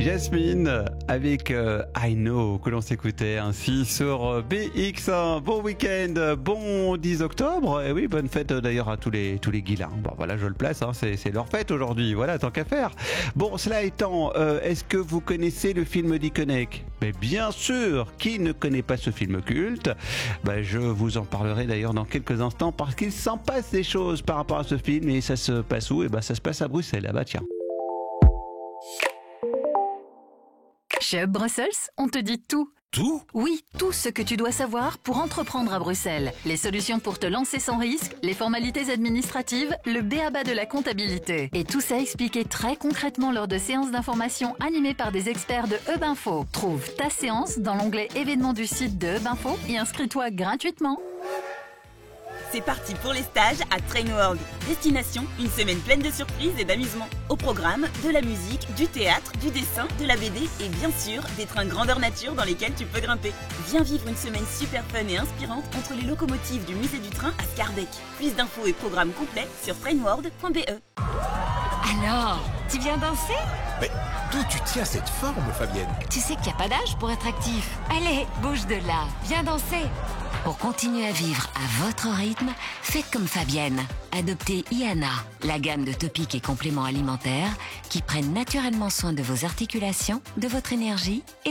Jasmine avec I Know que l'on s'écoutait ainsi sur BX1. Bon week-end, bon 10 octobre et oui, bonne fête d'ailleurs à tous les guilins. Bon voilà, je le place, hein, c'est leur fête aujourd'hui, voilà, tant qu'à faire. Bon, cela étant, est-ce que vous connaissez le film Dickeneck? Mais bien sûr, qui ne connaît pas ce film culte? Je vous en parlerai d'ailleurs dans quelques instants parce qu'il s'en passe des choses par rapport à ce film et ça se passe où? Ça se passe à Bruxelles, là-bas, tiens. Chez Hub Brussels, on te dit tout. Tout ? Oui, tout ce que tu dois savoir pour entreprendre à Bruxelles. Les solutions pour te lancer sans risque, les formalités administratives, le b.a.-ba de la comptabilité. Et tout ça expliqué très concrètement lors de séances d'information animées par des experts de Hub Info. Trouve ta séance dans l'onglet événements du site de Hub Info et inscris-toi gratuitement. C'est parti pour les stages à Train World. Destination, une semaine pleine de surprises et d'amusement. Au programme, de la musique, du théâtre, du dessin, de la BD et bien sûr, des trains grandeur nature dans lesquels tu peux grimper. Viens vivre une semaine super fun et inspirante entre les locomotives du musée du train à Scarbeck. Plus d'infos et programmes complets sur trainworld.be. Alors, tu viens danser? Mais d'où tu tiens cette forme, Fabienne? Tu sais qu'il n'y a pas d'âge pour être actif. Allez, bouge de là, viens danser. Pour continuer à vivre à votre rythme, faites comme Fabienne. Adoptez IANA, la gamme de topiques et compléments alimentaires qui prennent naturellement soin de vos articulations, de votre énergie et